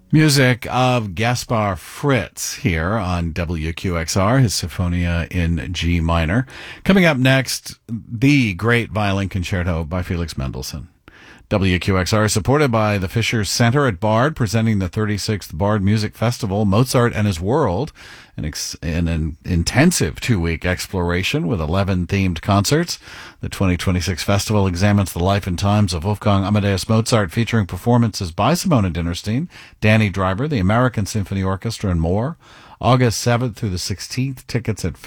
Music of Gaspar Fritz here on WQXR, his Sinfonia in G minor. Coming up next, the great violin concerto by Felix Mendelssohn. WQXR is supported by the Fisher Center at Bard, presenting the 36th Bard Music Festival, Mozart and His World, an intensive 2-week exploration with 11 themed concerts. The 2026 festival examines the life and times of Wolfgang Amadeus Mozart, featuring performances by Simona Dinnerstein, Danny Driver, the American Symphony Orchestra, and more. August 7th through the 16th. Tickets at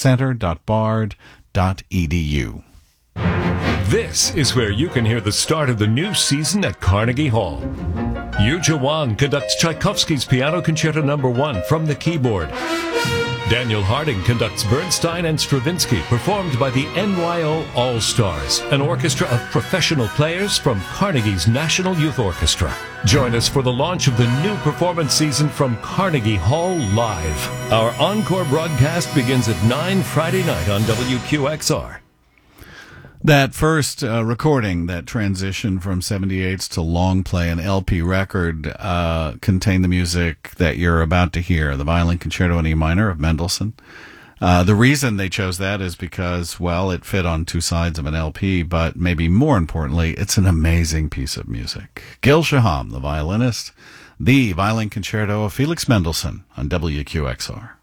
fishercenter.bard.edu. This is where you can hear the start of the new season at Carnegie Hall. Yuja Wang conducts Tchaikovsky's Piano Concerto No. 1 from the keyboard. Daniel Harding conducts Bernstein and Stravinsky, performed by the NYO All-Stars, an orchestra of professional players from Carnegie's National Youth Orchestra. Join us for the launch of the new performance season from Carnegie Hall Live. Our encore broadcast begins at 9 Friday night on WQXR. That first recording, that transition from 78s to long play, an LP record, contained the music that you're about to hear, the Violin Concerto in E minor of Mendelssohn. The reason they chose that is because, well, it fit on two sides of an LP, but maybe more importantly, it's an amazing piece of music. Gil Shaham, the violinist, the Violin Concerto of Felix Mendelssohn on WQXR.